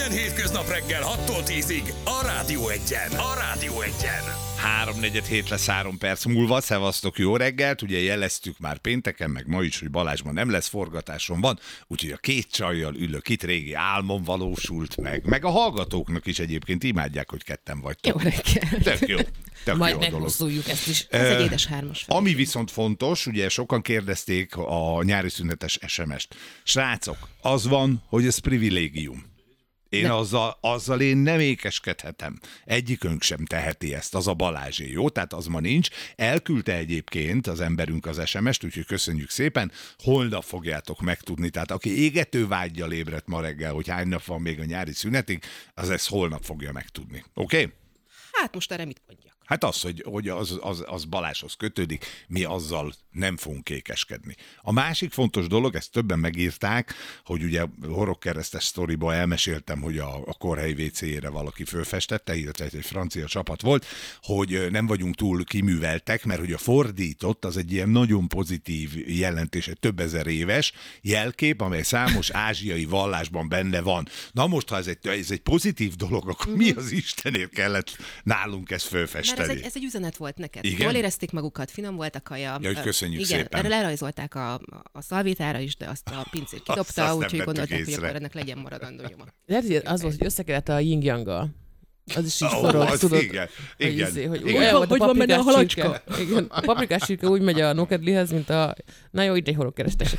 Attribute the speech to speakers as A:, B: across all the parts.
A: Minden hétköznap reggel 6-tól 10-ig a Rádió Egyen. A Rádió Egyen.
B: 3:47 lesz 3 perc múlva. Szevasztok, jó reggelt. Ugye jeleztük már pénteken, meg ma is, hogy Balázs ma nem lesz, forgatáson van. Úgyhogy a két csajjal ülök itt, régi álmom valósult meg. Meg a hallgatóknak is egyébként imádják, hogy ketten vagytok.
C: Jó reggelt.
B: Tök jó.
C: Majd
B: jó dolog.
C: meghosszuljuk ezt is. Ez egy édes hármas fel.
B: Ami viszont fontos, ugye sokan kérdezték a nyári szünetes SMS-t. Srácok, az van, hogy ez privilégium. Én azzal én nem ékeskedhetem. Egyikünk sem teheti ezt, az a Balázsé, jó? Tehát az ma nincs. Elküldte egyébként az emberünk az SMS-t, úgyhogy köszönjük szépen. Holnap fogjátok megtudni. Tehát aki égető vággyal ébredt ma reggel, hogy hány nap van még a nyári szünetig, az ezt holnap fogja megtudni. Oké? Okay?
C: Hát most erre mit mondjak?
B: Hát az, hogy az Balázshoz kötődik, mi azzal nem fogunk kékeskedni. A másik fontos dolog, ezt többen megírták, hogy ugye horogkeresztes sztoriba elmeséltem, hogy a kórhelyi WC-jére valaki fölfestette, illetve egy francia csapat volt, hogy nem vagyunk túl kiműveltek, mert hogy a fordított az egy ilyen nagyon pozitív jelentés, egy több ezer éves jelkép, amely számos ázsiai vallásban benne van. Na most, ha ez egy pozitív dolog, akkor mi az Istenért kellett nálunk ezt fölfesteni?
C: Ez egy üzenet volt neked.
B: Igen?
C: Jól érezték magukat, finom volt a kaja.
B: Ja, hogy köszönjük
C: igen,
B: szépen.
C: Erre lerajzolták a szalvétára is, de azt a pincér kidobta, úgyhogy gondolták, hogy akkor ennek legyen maradandó nyoma.
D: Lehet, hogy az volt, hogy összekedett a yin-yang-gal. Az is így forog, tudod.
B: Igen.
D: Hogy
C: van benne a halacska?
D: Igen, a paprikás csirke úgy megy a nokedlihez, mint a... Na jó, itt egy horogkeresztes.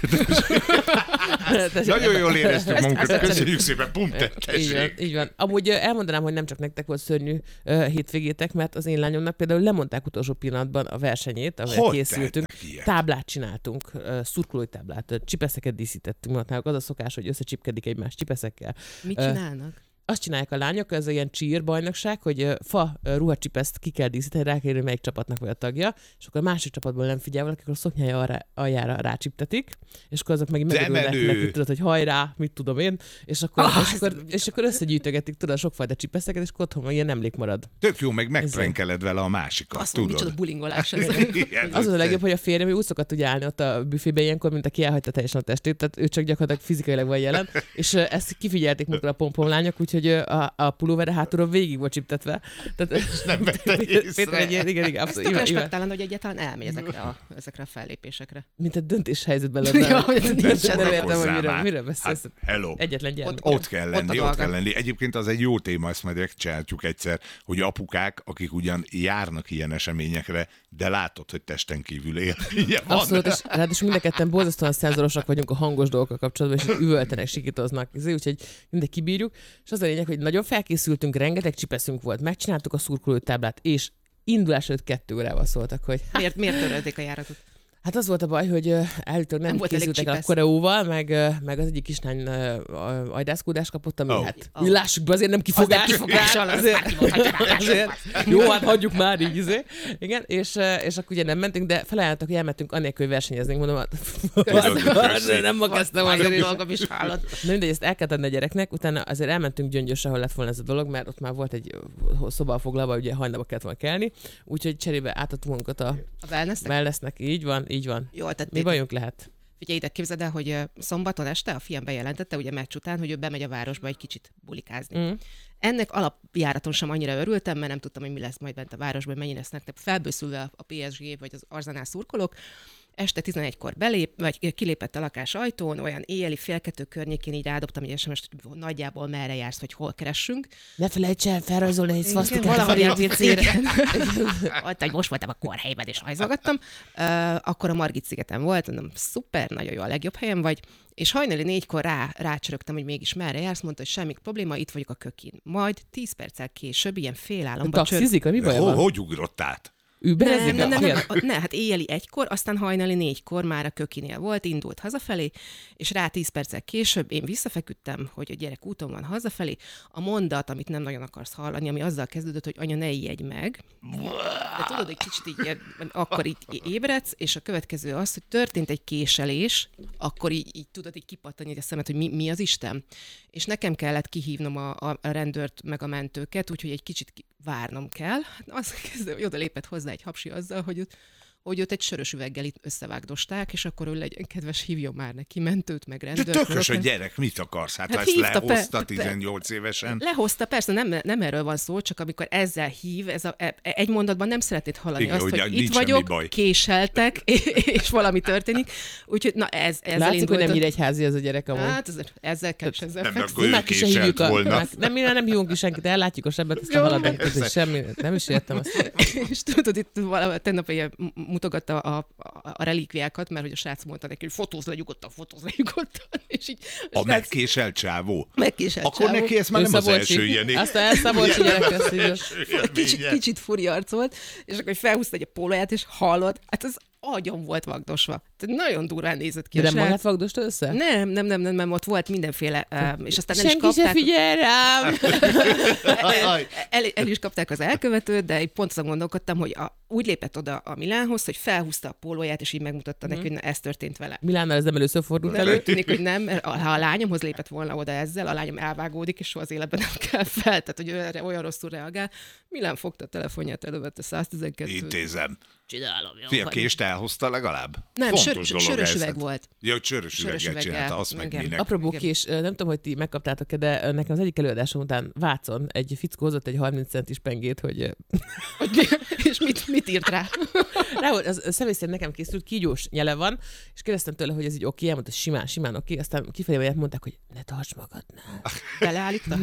B: Nagyon jól éreztük magunkat, köszönjük szépen, pum,
D: így van. Amúgy elmondanám, hogy nem csak nektek volt szörnyű hétvégétek, mert az én lányomnak például lemondták utolsó pillanatban a versenyét, amivel készültünk. Táblát csináltunk, szurkolói táblát, csipeszeket díszítettünk, mert náluk az a szokás, hogy összecsipkedik egymás csipeszekkel.
C: Mit csinálnak?
D: Azt csinálják a lányok, ez ilyen cheer bajnokság, hogy fa ruhacsipeszt ki kell díszíteni, rá kell, hogy melyik csapatnak vagy a tagja, és akkor a másik csapatból nem figyel valaki, akkor a szoknyája aljára rácsiptetik, és akkor azok meg megörülnek, tudod, hogy hajrá, mit tudom én, és akkor összegyűjtögetik, tudod, sokfajta csipeszeket, és akkor otthon meg ilyen emlék marad.
B: Tök jó, meg megprenkeled vele a másikat,
C: azt
B: tudod.
C: Micsoda bulingolás ez.
D: Az a legjobb, hogy a férjem úgy szokott tudja állni ott a büfébe ilyenkor, mint aki elhagyta teljesen a testét, tehát ő csak gyakorlatilag fizikailag van jelen, és ezt kifigyelték magukra a pompomlányok, úgyhogy a pulóvere hátulról végig volt csiptetve. Tehát
B: nem vette észre.
D: Igen,
C: Ez tök respektálan, hogy egyáltalán elmegy ezekre a fellépésekre.
D: mint egy döntéshelyzetben lenne. Nem értem, hogy miről beszélsz.
B: Hát, hello.
D: Egyetlen gyermek.
B: Ott kell lenni. Egyébként az egy jó téma, ezt majd megcsináljuk egyszer, hogy apukák, akik ugyan járnak ilyen eseményekre, de látod, hogy testen kívül él.
D: Abszolút, és ráadásul mind a ketten borzasztóan szenzorosak vagyunk a hangos dolgokkal kapcsolatban, és üvöltenek, sikítoznak, úgyhogy mindegy kibírjuk. És az a lényeg, hogy nagyon felkészültünk, rengeteg csipeszünk volt, megcsináltuk a szurkolótáblát, és indulás előtt 2 órával szóltak, hogy...
C: Miért törölték a járatot?
D: Hát az volt a baj, hogy állítólag nem készültek a koreóval, meg az egyik kislány ajdászkódást kapott, ami lássuk be, azért nem kifogás. Azért. Jó, hát hagyjuk már így. Igen, és akkor ugye nem mentünk, de felajánlottak, hogy elmentünk annélkül, hogy versenyeznénk. Mondom, nem magasztam azért dolgom is hálott. Na mindegy, ezt el kellett adni a gyereknek, utána azért elmentünk Gyöngyösre, ahol lett volna ez a dolog, mert ott már volt egy szoba foglalva, ugye hajnalba kellett volna kelni, úgyhogy cserébe átadtunk magunkat a wellnessnek, így van.
C: Jól tették.
D: Mi bajunk lehet?
C: Figyelj, ide képzeld el, hogy szombaton este a fiam bejelentette, ugye meccs után, hogy ő bemegy a városba egy kicsit bulikázni. Ennek alapjáraton sem annyira örültem, mert nem tudtam, hogy mi lesz majd bent a városban, mennyi lesznek felbőszülve a PSG vagy az Arsenal szurkolók. Este 11-kor kilépett a lakás ajtón, olyan éjjeli 1:30 környékén így rádobtam egy SMS-t, hogy nagyjából merre jársz, vagy hol keressünk.
D: Ne felejts el felrajzolni egy szvasztikát
C: a WC-re. Hogy most voltam a kórhelyben, és rajzolgattam. Akkor a Margit szigeten volt, mondom, szuper, nagyon jó, a legjobb helyen vagy. És hajnali 4-kor rácsörögtem, hogy mégis merre jársz, mondta, hogy semmi probléma, itt vagyok a kökin. Majd 10 perccel később, ilyen félálomban
D: taxizik, mi baj van?
B: Hogy ugrott át?
C: Nem, hát éjjeli 1-kor, aztán hajnali 4-kor már a kökinél volt, indult hazafelé, és rá 10 perccel később én visszafeküdtem, hogy a gyerek úton van hazafelé. A mondat, amit nem nagyon akarsz hallani, ami azzal kezdődött, hogy anya, ne ijedj meg. De tudod, egy kicsit így, akkor így ébredsz, és a következő az, hogy történt egy késelés, akkor így tudod így kipattani a szemet, hogy mi az Isten. És nekem kellett kihívnom a rendőrt meg a mentőket, úgyhogy egy kicsit várnom kell. Azt kezdem, hogy oda lépett hozzá egy hapsi azzal, hogy hogy ott egy sörös üveggel itt összevágdosták, és akkor ő legyen kedves, hívjon már neki mentőt, meg
B: De
C: rendőrt.
B: tökös a gyerek, mit akarsz? Hát ezt
C: hívta,
B: lehozta 18 évesen.
C: Lehozta, persze, nem erről van szó, csak amikor ezzel hív, egy mondatban nem szeretnéd hallani
B: Igen,
C: azt,
B: ugye,
C: hogy
B: nincs
C: itt
B: semmi
C: vagyok,
B: baj.
C: késeltek, és valami történik. Úgyhogy na ez
D: látszik, hogy nem Nyíregyházi ez a gyerek amúgy.
C: Hát ezzel kell, és ezzel
B: Nem,
C: fekszik.
B: akkor ő késelt volna.
D: Nem hívunk ki senkit, ellátjuk a sebet, aztán haladunk, semmi, nem is értem ezt.
C: És tudod, itt tegnap mutogatta a relikviákat, mert hogy a srác mondta neki, hogy fotóz le nyugodtan. És így
B: megkéselt csávó.
C: Megkéselt
B: Akkor
C: csávó.
B: neki ez már nem az első ilyen.
D: Aztán Elszabolcsi gyerek lesz.
C: Kicsit furiarc volt, és akkor felhúzta egy pólóját, és hallott, hát az agyon volt vagdosva. Tehát nagyon durván nézett ki.
D: De nem magát vagdosta össze?
C: Nem, ott volt mindenféle, és aztán nem is
D: kapták.
C: kapták.
D: Senki se figyel rám!
C: El is kapták az elkövetőt, de pont azon gondolkodtam, hogy úgy lépett oda a Milánhoz, hogy felhúzta a pólóját, és így megmutatta neki, hogy na, ez történt vele.
D: Milánnal ez nem először fordult elő.
C: Tűnik, hogy nem, mert ha a lányomhoz lépett volna oda ezzel, a lányom elvágódik, és soha az életben nem kell fel, tehát hogy ő olyan rosszul reagál. Milán fogta a telefonját, elővette 112-t.
B: Intézem.
C: Csinálom, jó.
B: Fia, kést elhozta legalább?
C: Nem, sörös
B: ez.
C: üveg volt.
B: Ja, hogy sörös üveget csinálta, azt meg minek.
D: Apropó kés, nem tudom, hogy ti megkaptátok-e, de nekem az egyik előadásom után Vácon egy fickó hozott egy 30 centis pengét, hogy...
C: És mit írt rá?
D: Az személy szerint nekem készült, kígyós nyele van, és kérdeztem tőle, hogy ez így oké, elmondta, simán oké, aztán kifelé mondták, hogy ne tarts magadnál.
C: Beleállítta?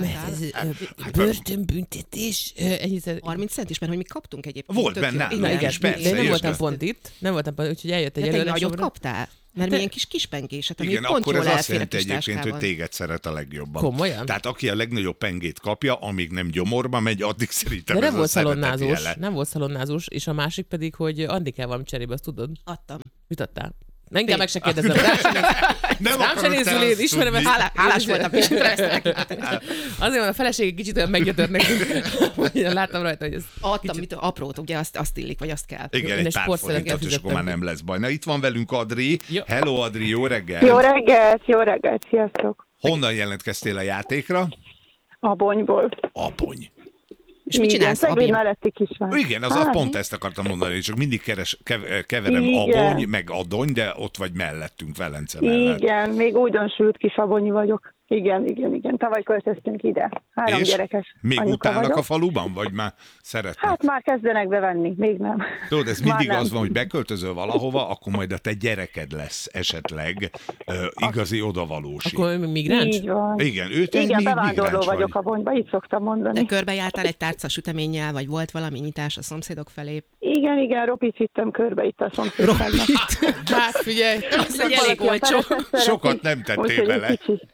D: Börtönbüntetés.
C: 30 centis, mert hogy mi kaptunk egyébként.
B: Volt benne,
D: de nem voltam pont itt, úgyhogy eljött egy előadásomra.
C: Te nagyot kaptál? Mert milyen kis kispengéset, ami
B: igen,
C: pont
B: akkor
C: jól
B: ez azt
C: elfér a
B: jelenti
C: kis
B: egyébként, hogy
C: táskában.
B: téged szeret a legjobban.
D: Komolyan?
B: Tehát aki a legnagyobb pengét kapja, amíg nem gyomorba megy, addig szerintem
D: de
B: ez
D: nem volt
B: a szeretet
D: szalonnázós,
B: jele.
D: nem volt szalonnázós, és a másik pedig, hogy Andi kell valami cserébe, azt tudod?
C: Adtam.
D: Mit adtál? Engem meg se kérdezem. Rám se nézzül, én ismerem ezt.
C: Hálás voltam is.
D: Azért van, a feleség kicsit olyan meggyötört nekünk. Láttam rajta, hogy ez
C: adtam, mit aprót, ugye azt illik, vagy azt kell.
B: Igen, egy pár forintot, és akkor már nem lesz baj. Na, itt van velünk Adri.
D: Jó.
B: Hello, Adri, jó reggel.
E: Jó reggelt, sziasztok.
B: Honnan jelentkeztél a játékra?
E: Abonyból.
B: Abony.
C: És mit csinálsz,
E: Szegény melletti kisvár.
B: Igen, az pont ezt akartam mondani, hogy csak mindig keverem
E: igen.
B: Abony, meg Adony, de ott vagy mellettünk, Velence mellett.
E: Igen, még újdonsült kis abonyi vagyok. Igen. Tavaly költöztünk ide. 3
B: és
E: gyerekes
B: még
E: anyuka
B: utálnak
E: vagyok.
B: a faluban, vagy már szeretnek?
E: Hát már kezdenek bevenni, még nem.
B: Tudod, ez
E: Már
B: mindig
E: nem.
B: az van, hogy beköltözöl valahova, akkor majd a te gyereked lesz esetleg igazi odavalósi.
D: Akkor migráns?
E: Így van.
B: Igen, ő te
E: Igen,
B: még
E: bevándorló
B: migráns
E: vagyok
B: vagy.
E: Abonyba, így szoktam
C: De
E: mondani.
C: körbejártál egy tárca süteménnyel, vagy volt valami nyitás a szomszédok felé?
E: Igen, Ropit vittem körbe itt a szomszédságnak.
D: Hát figyelj,
C: Az egy elég olcsó.
B: Sokat nem tettél bele.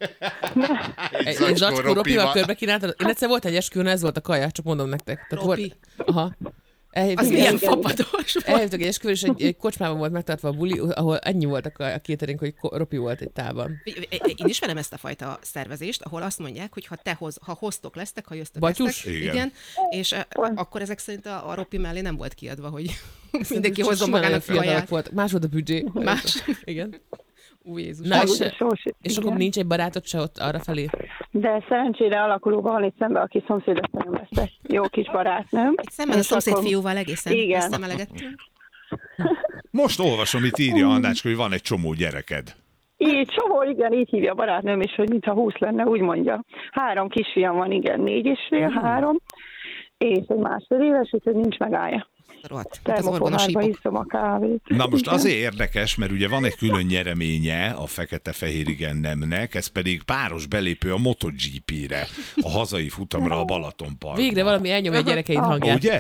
D: egy zacskó Ropival körbe kínáltad. Én egyszer volt egy esküvőn, ez volt a kaja, csak mondom nektek. Tehát
C: Ropi.
D: Aha.
C: Az milyen fapados volt.
D: Elhívtak egy esküvőn, és egy kocsmában volt megtartva a buli, ahol ennyi volt a catering, hogy Ropi volt egy tálban.
C: Én ismerem ezt a fajta szervezést, ahol azt mondják, hogy ha hoztok lesztek, ha jöztök
D: Batyus?
C: lesztek,
B: Igen.
C: és akkor ezek szerint a Ropi mellé nem volt kiadva, hogy mindenki hozzon
D: Simán
C: magának
D: fiatalok
C: kaját.
D: volt. Más volt a büdzsé.
C: Más.
D: Igen.
C: Új Jézus.
D: Na, és akkor nincs egy barátod se ott arra felé?
E: De szerencsére alakulóban van itt szemben, aki szomszédottam lesz. Jó kis barátnőm.
C: Itt szemben a
E: És
C: szomszéd
E: akkor-
C: fiúval egészen
E: Igen.
C: összemelegettünk.
B: Most olvasom, itt írja Annácska, hogy van egy csomó gyereked.
E: Így, igen, így hívja a barátnőm is, hogy mintha 20 lenne, úgy mondja. 3 kisfiam van, igen, 4 és fél, 3, és egy 1,5 éves, úgyhogy nincs megállja.
C: Rohadt, mint az orgonos
E: Termofonálba
C: hípok.
E: iszom a kávét.
B: Na most
E: Igen.
B: azért érdekes, mert ugye van egy külön nyereménye a Fekete-Fehér Igen nemnek, ez pedig páros belépő a MotoGP-re, a hazai futamra a Balatonparkban.
D: Végre valami elnyom egy gyerekeid hangját.
B: Ugye?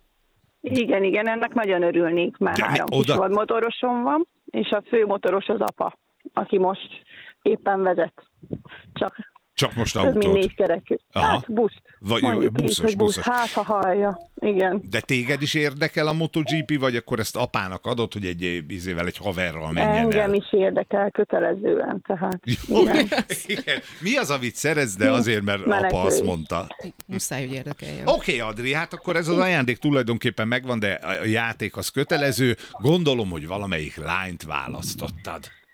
E: Igen, ennek nagyon örülnék, mert
B: De
E: 3
B: oda-
E: kis vadmotorosom van, és a főmotoros az apa, aki most éppen vezet. Csak
B: Most
E: több mint
B: autót.
E: 4 kerekű.
B: Aha.
E: Hát buszt.
B: Vagy
E: Mondjuk így,
B: buszos,
E: hogy
B: buszos.
E: Hát, ha hallja. Igen.
B: De téged is érdekel a MotoGP, vagy akkor ezt apának adott, hogy egy haverral menjen
E: Engem
B: el?
E: is érdekel kötelezően, tehát.
B: Jó,
E: Igen.
B: igen. Mi az, amit szeretsz, de azért, mert apa
E: Menekülés.
B: azt mondta.
C: Muszáj, hogy érdekeljen.
B: Oké, Adri, hát akkor ez az ajándék tulajdonképpen megvan, de a játék az kötelező. Gondolom, hogy valamelyik lányt választottad.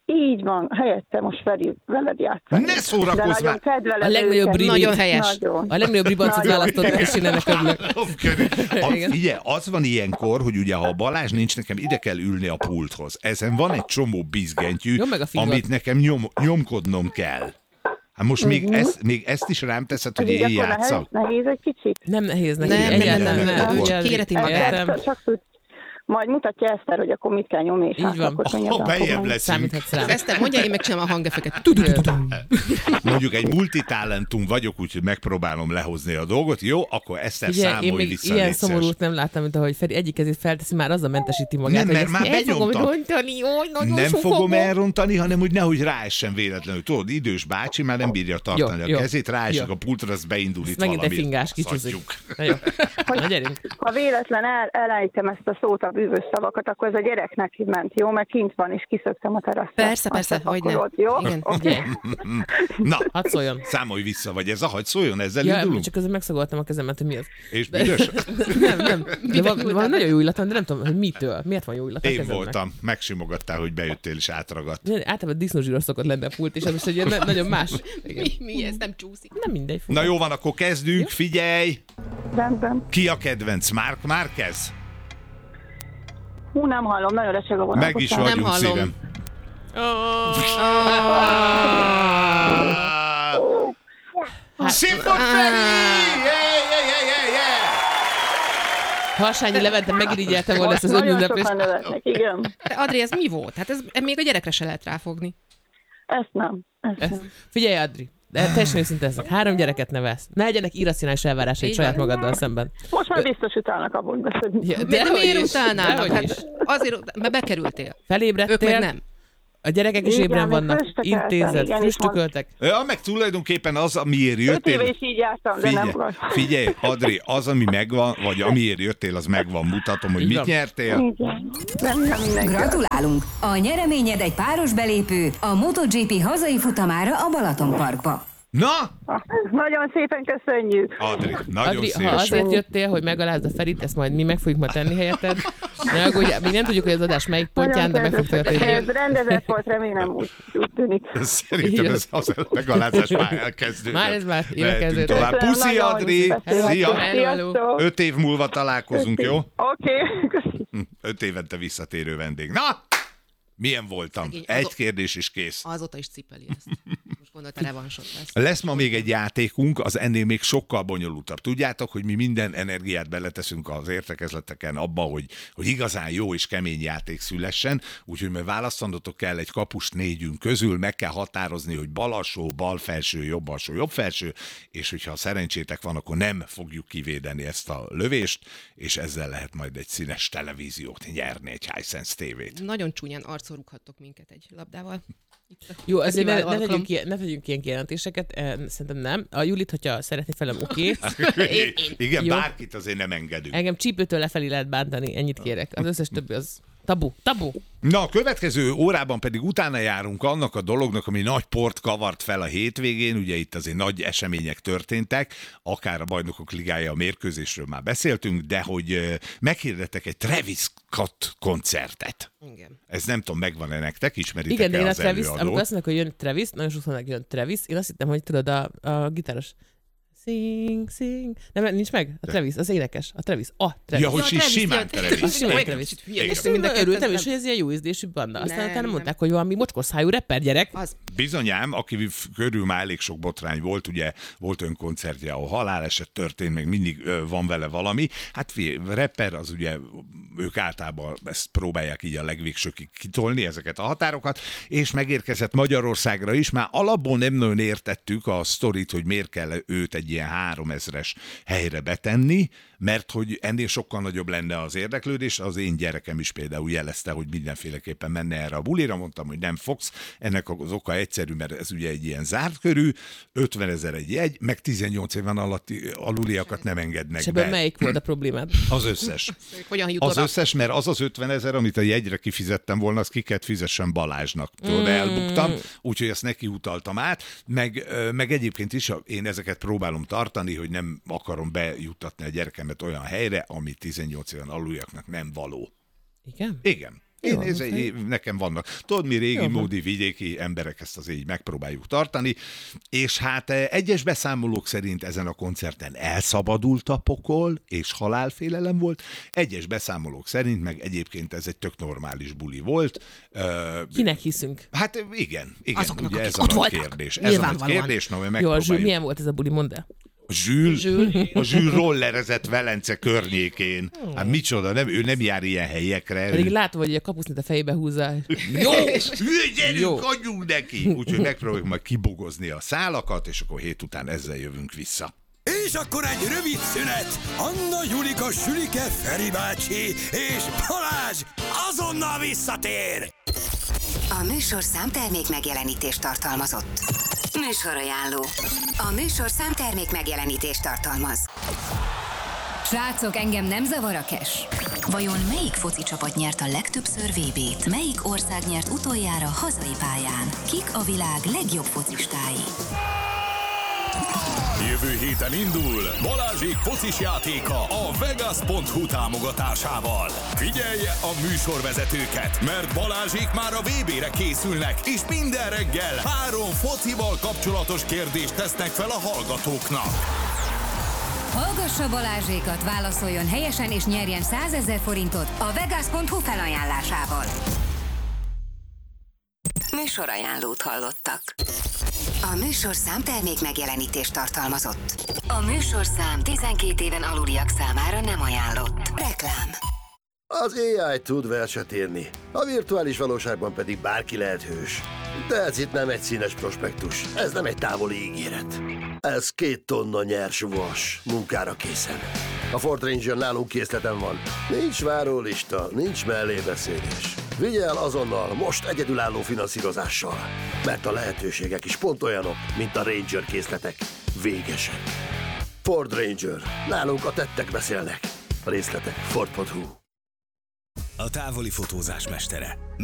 E: Így van, helyette most veled játszani.
B: Ne szórakozz már!
D: A legnagyobb ribit.
C: Nagyon helyes.
D: A legnagyobb ribancot választottak, és én ennek örülök.
B: Figyelj, az van ilyenkor, hogy ugye ha a Balázs nincs, nekem ide kell ülni a pulthoz. Ezen van egy csomó bizgentyű, amit nekem nyomkodnom kell. Hát most még ezt is rám teszed, hogy én játszom.
E: Nehéz egy kicsit?
D: Nem nehéz neki.
C: Nem. Ő csak kéreti magát.
E: Majd mutatja Eszter, hogy akkor mit kell nyomni, és
B: így van. Bejebb leszünk.
C: Eszter, mondja, én megcsinálom a hangeffeket.
B: Mondjuk egy multitalentum vagyok, úgyhogy megpróbálom lehozni a dolgot. Jó, akkor Eszter számolj vissza.
D: Ilyen szomorút nem láttam, mint ahogy Feri egyik kezét felteszi, már azzal mentesíti magát.
B: Nem, mert már benyomtam. Nem fogom elrontani, hanem úgy nehogy ráessen véletlenül. Tudod, idős bácsi már nem bírja tartani a kezét, ráesik a pultra, az beindul itt valami.
D: Megint egy fingás kicsúszik. Na gyerünk.
E: Ha véletlen elejtem ezt a szót, bűvös szavakat, akkor ez a gyereknek ment, jó? Mert kint van, és kiszöktem a teraszra.
C: Persze, hogy nem.
E: Jó?
C: Igen.
E: Okay.
B: Na,
D: hadd szóljon.
B: Számolj vissza, vagy ez a hadd szóljon, ezzel indulunk?
D: Csak közben megszagoltam a kezemet, hogy mi az.
B: És büdös?
D: Nem. De van nagyon jó illatom, de nem tudom, hogy mitől. Miért van jó illatom a kezemnek?
B: Én voltam. Megsimogattál, hogy bejöttél és átragadt.
D: Általában disznózsíros szokott lenni a pult, és ez most egy nagyon más.
C: Mi ez? Nem csúszik.
D: Nem mindegy.
B: Na jó van, akkor kezdünk, figyelj!
E: Rendben.
B: Ki a kedvenc? Marc Márquez?
E: Hú, nem hallom, nagyon recseg a vonalkozás.
B: Meg is vagyunk, szívem. Szimfon Feri!
D: Harsányi Levente megirigyelte volna ezt az önünneplést.
E: Nagyon sokan nevetnek, igen.
C: Adri, ez mi volt? Hát ez még a gyerekre se lehet ráfogni.
E: Ezt nem.
D: Figyelj, Adri, de teljesen őszinte leszek. 3 gyereket nevelsz. Ne legyenek irracionális elvárásait saját magaddal szemben.
E: Most már biztos utálnak abból beszélni.
C: De miért utálnának? Hát azért, mert bekerültél.
D: Felébredtél.
C: Ők meg nem.
D: A gyerekek is ébren vannak, intézet, früstükeltek.
B: Ja, meg tulajdonképpen az, amiért
E: 5
B: jöttél...
E: 5 éve is így jártam, de nem volt.
B: Figyelj, Adri, az, ami megvan, vagy amiért jöttél, az megvan. Mutatom, hogy mit nyertél.
F: Gratulálunk! A nyereményed egy páros belépő a MotoGP hazai futamára a Balatonparkba.
B: Na!
E: Nagyon szépen köszönjük.
B: Adri, nagyon
D: Adri,
B: szívesen.
D: ha azért jöttél, hogy megalázd a Ferit, ezt majd mi meg fogjuk ma tenni helyetted. Még nem tudjuk, hogy az adás melyik pontján, de meg fog történni.
E: Ez rendezett volt, remélem úgy tűnik.
B: Szerintem ez az megalázás már elkezdődött.
D: Már ez már elkezdődött.
B: Tovább. Puszi, Adri! Szia!
E: Sziasztok!
B: 5 év múlva találkozunk, jó?
E: Oké.
B: 5 évente visszatérő vendég. Na! Milyen voltam? Egy kérdés is kész.
C: Azóta is cipeli ezt. Most gondolta, revansot lesz.
B: Lesz ma még egy játékunk, az ennél még sokkal bonyolultabb. Tudjátok, hogy mi minden energiát beleteszünk az értekezleteken abba, hogy igazán jó és kemény játék szülessen, úgyhogy majd választanotok kell egy kapust 4 közül, meg kell határozni, hogy bal alsó, bal felső, jobb alsó, jobb felső, és hogyha szerencsétek van, akkor nem fogjuk kivédeni ezt a lövést, és ezzel lehet majd egy színes televíziót nyerni, egy Hisense TV-t.
C: Nagyon csúnyán arcon rúghattok minket egy labdával.
D: Jó, azért ne tegyünk ilyen kijelentéseket, szerintem nem. A Julit, hogyha szeretné felem, oké.
B: Igen, jó. Bárkit azért nem engedünk.
D: Engem csípőtől lefelé lehet bántani, ennyit kérek. Az összes többi az tabu.
B: Na, a következő órában pedig utána járunk annak a dolognak, ami nagy port kavart fel a hétvégén, ugye itt azért nagy események történtek, akár a Bajnokok Ligája, a mérkőzésről már beszéltünk, de hogy meghirdettek egy Travis Scott koncertet.
C: Igen.
B: Ez nem tudom, megvan-e nektek, ismeritek-e
D: igen,
B: az
D: Travis,
B: előadót?
D: amikor azt mondják, hogy jön Travis, nagyon sokszor jön Travis, én azt hittem, hogy tudod, a gitáros sing. Nem, nincs meg? A Travis, az énekes. A Travis.
B: Ja, hogy simán Travis.
D: Simán Travis. És örültem is, hogy ez ilyen jó ízlésű banda. Aztán utána mondták, hogy valami mocskos szájú rapper gyerek. Az.
B: Bizonyám, aki körül már elég sok botrány volt, ugye volt önkoncertje, ahol haláleset történt, meg mindig van vele valami. Hát rapper, az ugye ők általában ezt próbálják így a legvégsőkig kitolni, ezeket a határokat, és megérkezett Magyarországra is. Már alapból nem nagyon értettük a sztorit, hogy miért kell őt egy ilyen 3000-es helyre betenni, mert hogy ennél sokkal nagyobb lenne az érdeklődés. Az én gyerekem is például jelezte, hogy mindenféleképpen menne erre a bulira, mondtam, hogy nem fogsz. Ennek az oka egyszerű, mert ez ugye egy ilyen zárt körű, 50 000 egy jegy, meg 18 éven aluliakat nem engednek
D: és
B: be.
D: És ebben melyik volt a problémád?
B: Az összes.
C: Az
B: összes, mert az 50 000, amit a jegyre kifizettem volna, az ki kellett fizessen Balázsnak. Tudod, elbuktam, úgyhogy ezt neki utaltam át, meg egyébként is én ezeket próbálom tartani, hogy nem akarom bejuttatni a gyerekemet olyan helyre, ami 18 éven aluljaknak nem való.
D: Igen?
B: Igen. Nekem vannak. Tudod, mi régi módi vidéki emberek ezt azért így megpróbáljuk tartani, és hát egyes beszámolók szerint ezen a koncerten elszabadult a pokol, és halálfélelem volt. Egyes beszámolók szerint meg egyébként ez egy tök normális buli volt.
D: Kinek hiszünk?
B: Hát igen.
C: Azoknak,
B: ugye
C: akik
B: ez a
C: ott
B: nagy
C: voltak.
B: kérdés. Ez a nagy kérdés, no, megpróbáljuk.
D: Milyen volt ez a buli, mondd el.
B: A Zsül rollerezett Velence környékén. Hát micsoda, ő nem jár ilyen helyekre.
D: Pedig látom, hogy a kapusznit a fejébe húzza.
B: Jó, gyerünk, adjunk neki! Úgyhogy megpróbáljuk majd kibogozni a szálakat, és akkor hét után ezzel jövünk vissza.
A: És akkor egy rövid szünet. Anna, Julika, Sülike, Feri bácsi és Balázs azonnal visszatér.
F: A műsorszám termék megjelenítést tartalmazott. Műsorajánló. A műsorszám termék megjelenítést tartalmaz. Srácok, engem nem zavar a cash.
G: Vajon melyik foci csapat nyert a legtöbbször VB-t? Melyik ország nyert utoljára hazai pályán? Kik a világ legjobb focistái?
A: Jövő héten indul Balázsék focis játéka a Vegas.hu támogatásával. Figyelje a műsorvezetőket, mert Balázsék már a VB-re készülnek, és minden reggel 3 focival kapcsolatos kérdést tesznek fel a hallgatóknak.
F: Hallgassa Balázsékat, válaszoljon helyesen és nyerjen 100 000 forintot a Vegas.hu felajánlásával. Műsorajánlót hallottak. A műsorszám termék megjelenítést tartalmazott. A műsorszám 12 éven aluliak számára nem ajánlott. Reklám.
H: Az AI tud verset írni, a virtuális valóságban pedig bárki lehet hős. De ez itt nem egy színes prospektus, ez nem egy távoli ígéret. Ez 2 tonna nyers vas, munkára készen. A Ford Ranger nálunk készleten van. Nincs várólista, nincs mellébeszélés. Vigye el azonnal, most egyedülálló finanszírozással. Mert a lehetőségek is pont olyanok, mint a Ranger készletek. Végesek. Ford Ranger. Nálunk a tettek beszélnek. A részletek Ford.hu.
A: A távoli fotózás mestere.